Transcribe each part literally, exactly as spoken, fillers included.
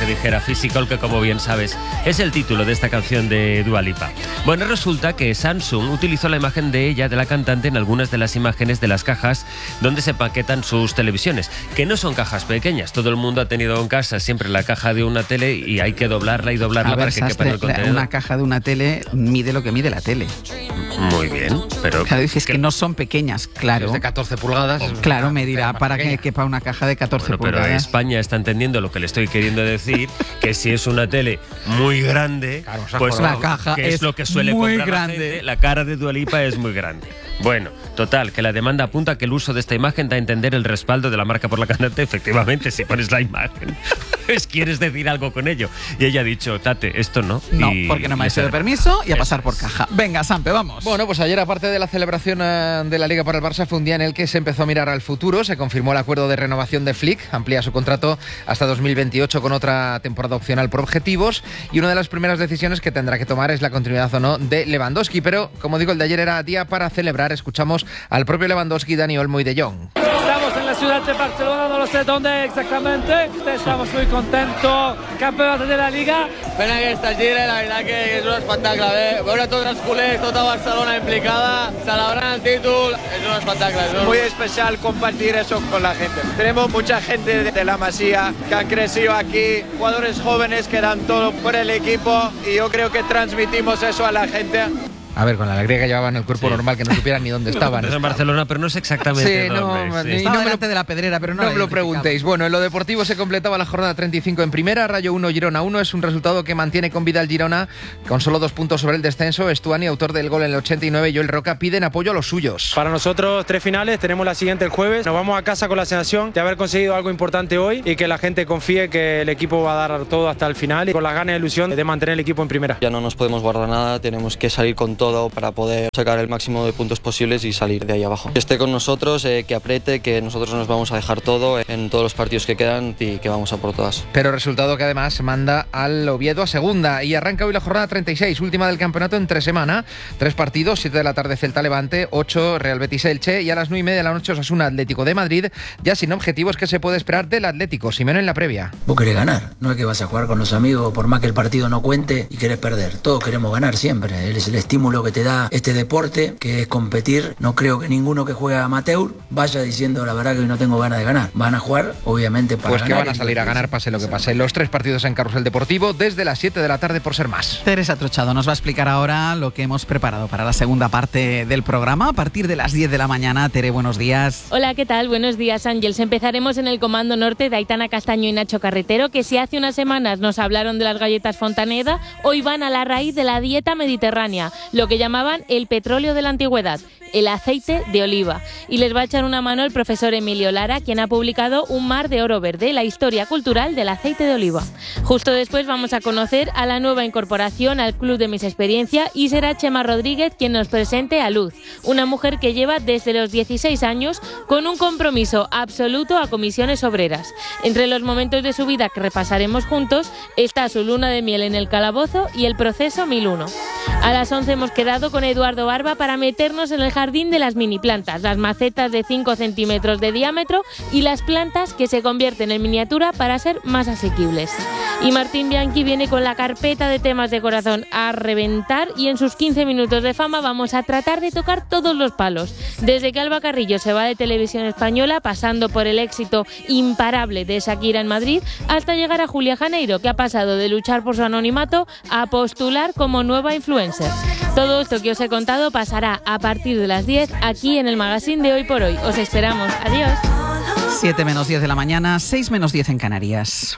dijera Physical, que como bien sabes es el título de esta canción de Dua Lipa. Bueno, resulta que Samsung utilizó la imagen de ella, de la cantante, en algunas de las imágenes de las cajas donde se empaquetan sus televisiones, que no son cajas pequeñas. Todo el mundo ha tenido en casa siempre la caja de una tele y hay que doblarla y doblarla A ver, para que quepa en el contenedor. Una caja de una tele mide lo que mide la tele. Muy bien, pero... Claro, dices que, que no son pequeñas, claro. Es de catorce pulgadas. Claro, me dirá para que quepa una caja de catorce bueno, pulgadas. Pero España está entendiendo lo que le estoy queriendo decir, que si es una tele muy grande, claro, pues la caja que es, es lo que suele muy comprar grande. La gente, la cara de Dua Lipa es muy grande. Bueno, total, que la demanda apunta a que el uso de esta imagen da a entender el respaldo de la marca por la cantante. Efectivamente, si pones la imagen, pues quieres decir algo con ello. Y ella ha dicho, Tate, esto no. No, y, porque no me ha y sido permiso y a pasar por caja. Venga, Sampe, vamos. Bueno, pues ayer, aparte de la celebración uh, de la Liga para el Barça, fue un día en el que se empezó a mirar al futuro. Se confirmó el acuerdo de renovación de Flick, amplía su contrato hasta dos mil veintiocho con otra temporada opcional por objetivos. Y una de las primeras decisiones que tendrá que tomar es la continuidad o no de Lewandowski. Pero, como digo, el de ayer era día para celebrar. Escuchamos al propio Lewandowski, Dani Olmo y De Jong. Estamos en la ciudad de Barcelona, no lo sé dónde exactamente. Estamos muy contentos, campeonato de la Liga. Pena que esta gira, la verdad que és un espectacle. Eh? Veure tots els culers, tota Barcelona implicada, celebrant el títol, és un espectacle. És un... Muy especial compartir eso con la gente. Tenemos mucha gente de la Masía que han crecido aquí, jugadores jóvenes que dan todo por el equipo y yo creo que transmitimos eso a la gente. A ver, con la alegría que llevaban el cuerpo sí. normal, que no supieran ni dónde estaban. No, en Barcelona, pero no sé exactamente sí, dónde. No, sí. Y Estaba no me delante de la pedrera, pero no, no me lo preguntéis. Bueno, en lo deportivo se completaba la jornada treinta y cinco en primera, Rayo uno, Girona uno. Es un resultado que mantiene con vida el Girona, con solo dos puntos sobre el descenso. Estuani, autor del gol en el ochenta y nueve, y Joel Roca piden apoyo a los suyos. Para nosotros, tres finales, tenemos la siguiente el jueves. Nos vamos a casa con la sensación de haber conseguido algo importante hoy y que la gente confíe que el equipo va a dar todo hasta el final y con las ganas y ilusión de mantener el equipo en primera. Ya no nos podemos guardar nada, tenemos que salir con todo para poder sacar el máximo de puntos posibles y salir de ahí abajo. Que esté con nosotros, eh, que apriete, que nosotros nos vamos a dejar todo en todos los partidos que quedan y que vamos a por todas. Pero resultado que además manda al Oviedo a segunda y arranca hoy la jornada treinta y seis, última del campeonato entre semana. Tres partidos, siete de la tarde Celta Levante, ocho Real Betis Elche y a las nueve y media de la noche Osasuna Atlético de Madrid, ya sin objetivos. Que se puede esperar del Atlético, Simeone en la previa. Vos querés ganar, no es que vas a jugar con los amigos por más que el partido no cuente y querés perder. Todos queremos ganar siempre, es el estímulo que te da este deporte, que es competir. No creo que ninguno que juega amateur vaya diciendo la verdad que hoy no tengo ganas de ganar. Van a jugar, obviamente, para pues ganar. Pues que van a salir a ganar, pase lo que pase. Los tres partidos en Carrusel Deportivo desde las siete de la tarde, por ser más. Teresa Trochado nos va a explicar ahora lo que hemos preparado para la segunda parte del programa. A partir de las diez de la mañana. Tere, buenos días. Hola, ¿qué tal? Buenos días, Ángels. Empezaremos en el Comando Norte de Aitana Castaño y Nacho Carretero, que si hace unas semanas nos hablaron de las galletas Fontaneda, hoy van a la raíz de la dieta mediterránea, lo que llamaban el petróleo de la antigüedad, el aceite de oliva. Y les va a echar una mano el profesor Emilio Lara, quien ha publicado Un mar de oro verde, la historia cultural del aceite de oliva. Justo después vamos a conocer a la nueva incorporación al Club de Mis Experiencia y será Chema Rodríguez quien nos presente a Luz, una mujer que lleva desde los dieciséis años con un compromiso absoluto a comisiones obreras. Entre los momentos de su vida que repasaremos juntos está su luna de miel en el calabozo y el proceso mil uno. A las once hemos quedado con Eduardo Barba para meternos en el jardín de las mini plantas, las macetas de cinco centímetros de diámetro y las plantas que se convierten en miniatura para ser más asequibles. Y Martín Bianchi viene con la carpeta de temas de corazón a reventar y en sus quince minutos de fama vamos a tratar de tocar todos los palos. Desde que Alba Carrillo se va de Televisión Española, pasando por el éxito imparable de Shakira en Madrid, hasta llegar a Julia Janeiro, que ha pasado de luchar por su anonimato a postular como nueva influencer. Todo esto que os he contado pasará a partir de las diez aquí en el magazine de Hoy por Hoy. Os esperamos. Adiós. siete menos diez de la mañana, seis menos diez en Canarias.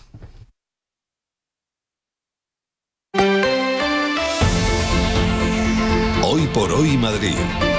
Hoy por Hoy Madrid.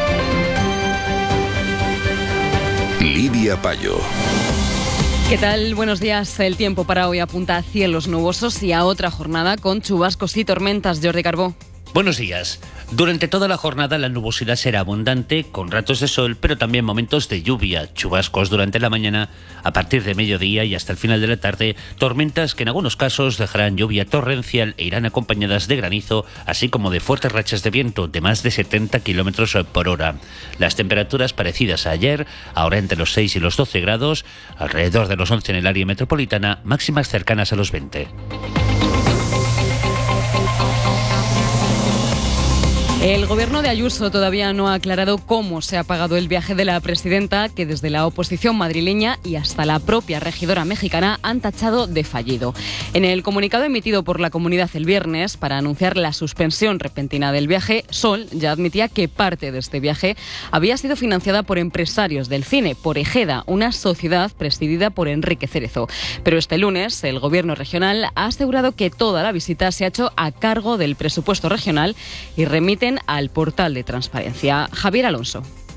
Lidia Payo. ¿Qué tal? Buenos días. El tiempo para hoy apunta a cielos nubosos y a otra jornada con chubascos y tormentas. Jordi Carbó. Buenos días. Durante toda la jornada la nubosidad será abundante, con ratos de sol, pero también momentos de lluvia, chubascos durante la mañana, a partir de mediodía y hasta el final de la tarde, tormentas que en algunos casos dejarán lluvia torrencial e irán acompañadas de granizo, así como de fuertes rachas de viento de más de setenta kilómetros por hora. Las temperaturas parecidas a ayer, ahora entre los seis y los doce grados, alrededor de los once en el área metropolitana, máximas cercanas a los veinte. El gobierno de Ayuso todavía no ha aclarado cómo se ha pagado el viaje de la presidenta, que desde la oposición madrileña y hasta la propia regidora mexicana han tachado de fallido. En el comunicado emitido por la comunidad el viernes para anunciar la suspensión repentina del viaje, Sol ya admitía que parte de este viaje había sido financiada por empresarios del cine, por Ejeda, una sociedad presidida por Enrique Cerezo. Pero este lunes el gobierno regional ha asegurado que toda la visita se ha hecho a cargo del presupuesto regional y remiten al portal de transparencia. Javier Alonso.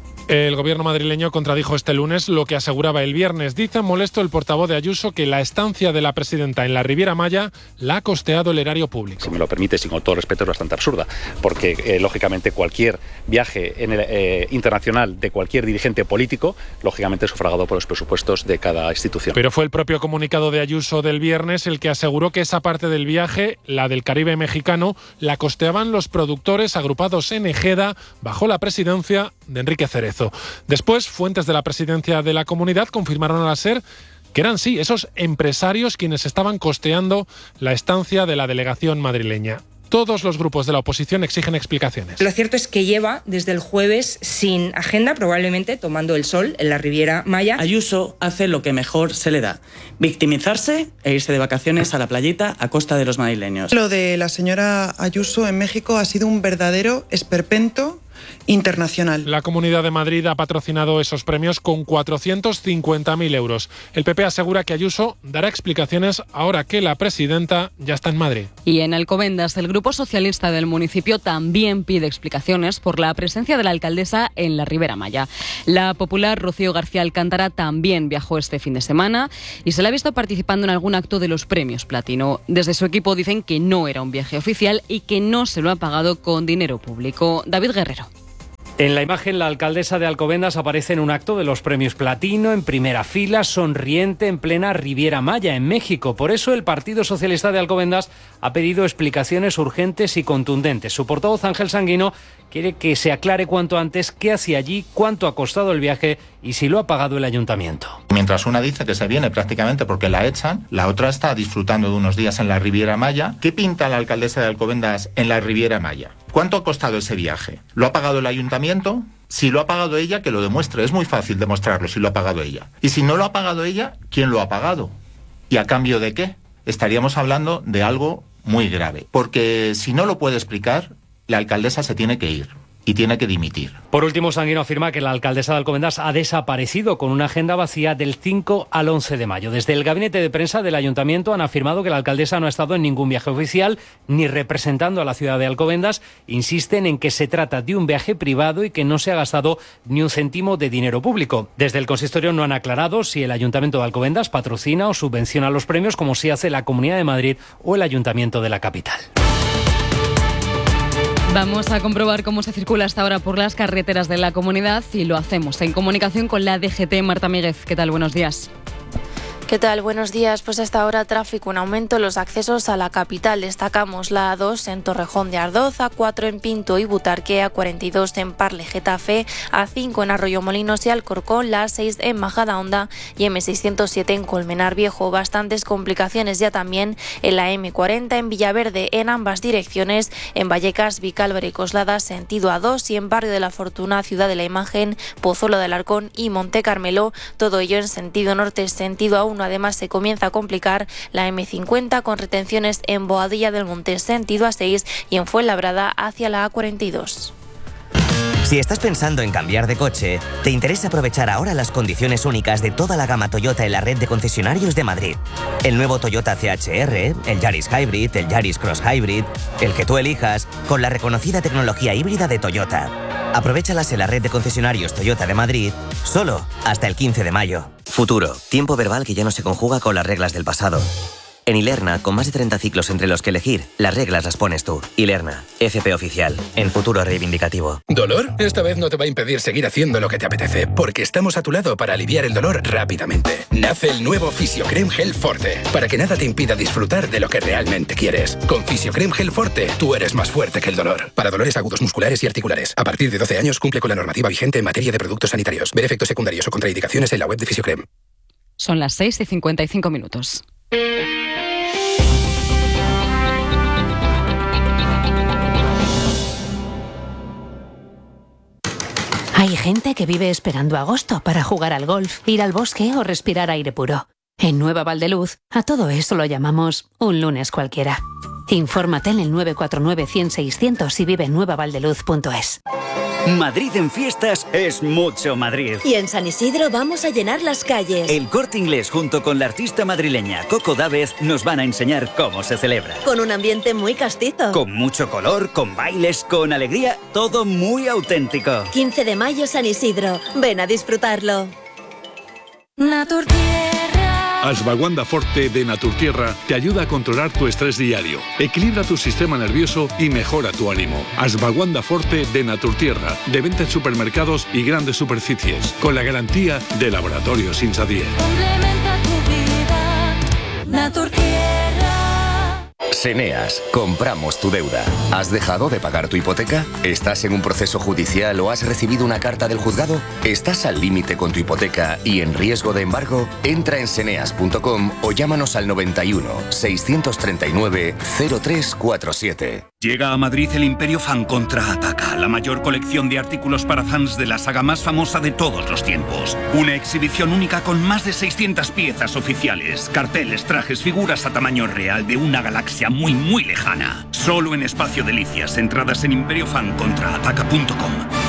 El gobierno madrileño contradijo este lunes lo que aseguraba el viernes. Dice molesto el portavoz de Ayuso que la estancia de la presidenta en la Riviera Maya la ha costeado el erario público. Si me lo permite, sin con todo respeto, es bastante absurda, porque eh, lógicamente cualquier viaje en el, eh, internacional de cualquier dirigente político, lógicamente es sufragado por los presupuestos de cada institución. Pero fue el propio comunicado de Ayuso del viernes el que aseguró que esa parte del viaje, la del Caribe mexicano, la costeaban los productores agrupados en Ejeda bajo la presidencia de Enrique Cerezo. Después, fuentes de la presidencia de la comunidad confirmaron a la SER que eran, sí, esos empresarios quienes estaban costeando la estancia de la delegación madrileña. Todos los grupos de la oposición exigen explicaciones. Lo cierto es que lleva desde el jueves sin agenda, probablemente tomando el sol en la Riviera Maya. Ayuso hace lo que mejor se le da: victimizarse e irse de vacaciones a la playita a costa de los madrileños. Lo de la señora Ayuso en México ha sido un verdadero esperpento internacional. La Comunidad de Madrid ha patrocinado esos premios con cuatrocientos cincuenta mil euros. El P P asegura que Ayuso dará explicaciones ahora que la presidenta ya está en Madrid. Y en Alcobendas, el Grupo Socialista del municipio también pide explicaciones por la presencia de la alcaldesa en la Riviera Maya. La popular Rocío García Alcántara también viajó este fin de semana y se la ha visto participando en algún acto de los premios Platino. Desde su equipo dicen que no era un viaje oficial y que no se lo ha pagado con dinero público. David Guerrero. En la imagen, la alcaldesa de Alcobendas aparece en un acto de los premios Platino, en primera fila, sonriente, en plena Riviera Maya, en México. Por eso el Partido Socialista de Alcobendas ha pedido explicaciones urgentes y contundentes. Su portavoz, Ángel Sanguino, quiere que se aclare cuanto antes qué hacía allí, cuánto ha costado el viaje y si lo ha pagado el ayuntamiento. Mientras una dice que se viene prácticamente porque la echan, la otra está disfrutando de unos días en la Riviera Maya. ¿Qué pinta la alcaldesa de Alcobendas en la Riviera Maya? ¿Cuánto ha costado ese viaje? ¿Lo ha pagado el ayuntamiento? Si lo ha pagado ella, que lo demuestre. Es muy fácil demostrarlo si lo ha pagado ella. Y si no lo ha pagado ella, ¿quién lo ha pagado? ¿Y a cambio de qué? Estaríamos hablando de algo muy grave. Porque si no lo puede explicar, la alcaldesa se tiene que ir y tiene que dimitir. Por último, Sanguino afirma que la alcaldesa de Alcobendas ha desaparecido con una agenda vacía del cinco al once de mayo. Desde el gabinete de prensa del ayuntamiento han afirmado que la alcaldesa no ha estado en ningún viaje oficial ni representando a la ciudad de Alcobendas. Insisten en que se trata de un viaje privado y que no se ha gastado ni un céntimo de dinero público. Desde el consistorio no han aclarado si el ayuntamiento de Alcobendas patrocina o subvenciona los premios, como sí hace la Comunidad de Madrid o el ayuntamiento de la capital. Vamos a comprobar cómo se circula hasta ahora por las carreteras de la comunidad y lo hacemos en comunicación con la D G T. Marta Míguez, ¿qué tal? Buenos días. ¿Qué tal? Buenos días. Pues hasta ahora tráfico en aumento en los accesos a la capital. Destacamos la A dos en Torrejón de Ardoz, A cuatro en Pinto y Butarque, A cuarenta y dos en Parle Getafe, A cinco en Arroyomolinos y Alcorcón, la A seis en Majadahonda y M seiscientos siete en Colmenar Viejo. Bastantes complicaciones ya también en la M cuarenta en Villaverde en ambas direcciones, en Vallecas, Vicálvaro y Coslada sentido A dos y en Barrio de la Fortuna, Ciudad de la Imagen, Pozuelo del Arcón y Monte Carmelo. Todo ello en sentido norte, sentido A uno. Además, se comienza a complicar la M cincuenta con retenciones en Boadilla del Monte sentido A seis y en Fuenlabrada hacia la A cuarenta y dos. Si estás pensando en cambiar de coche, te interesa aprovechar ahora las condiciones únicas de toda la gama Toyota en la red de concesionarios de Madrid. El nuevo Toyota C H R, el Yaris Hybrid, el Yaris Cross Hybrid, el que tú elijas, con la reconocida tecnología híbrida de Toyota. Aprovéchalas en la red de concesionarios Toyota de Madrid, solo hasta el quince de mayo. Futuro, tiempo verbal que ya no se conjuga con las reglas del pasado. En Ilerna, con más de treinta ciclos entre los que elegir, las reglas las pones tú. Ilerna, F P oficial, el futuro reivindicativo. ¿Dolor? Esta vez no te va a impedir seguir haciendo lo que te apetece, porque estamos a tu lado para aliviar el dolor rápidamente. Nace el nuevo Fisiocrem Gel Forte, para que nada te impida disfrutar de lo que realmente quieres. Con Fisiocrem Gel Forte, tú eres más fuerte que el dolor. Para dolores agudos musculares y articulares. A partir de doce años cumple con la normativa vigente en materia de productos sanitarios. Ver efectos secundarios o contraindicaciones en la web de Fisiocrem. Son las seis y cincuenta y cinco minutos. Hay gente que vive esperando agosto para jugar al golf, ir al bosque o respirar aire puro. En Nueva Valdeluz, a todo eso lo llamamos un lunes cualquiera. Infórmate en el nueve cuatro nueve, cien, seiscientos y vive en nueva valdeluz punto es. Madrid en fiestas es mucho Madrid. Y en San Isidro vamos a llenar las calles. El Corte Inglés junto con la artista madrileña Coco Dávez nos van a enseñar cómo se celebra. Con un ambiente muy castizo. Con mucho color, con bailes, con alegría, todo muy auténtico. quince de mayo San Isidro. Ven a disfrutarlo. Naturtierra. Ashwagandha Forte de Naturtierra te ayuda a controlar tu estrés diario, equilibra tu sistema nervioso y mejora tu ánimo. Ashwagandha Forte de Naturtierra, de venta en supermercados y grandes superficies, con la garantía de Laboratorios Insadier. Complementa tu vida, Naturtierra. Seneas, compramos tu deuda. ¿Has dejado de pagar tu hipoteca? ¿Estás en un proceso judicial o has recibido una carta del juzgado? ¿Estás al límite con tu hipoteca y en riesgo de embargo? Entra en seneas punto com o llámanos al noventa y uno, seiscientos treinta y nueve, cero tres cuarenta y siete. Llega a Madrid el Imperio Fan Contraataca, la mayor colección de artículos para fans de la saga más famosa de todos los tiempos. Una exhibición única con más de seiscientas piezas oficiales, carteles, trajes, figuras a tamaño real de una galaxia muy muy lejana. Solo en Espacio Delicias, entradas en imperio fan contraataca punto com.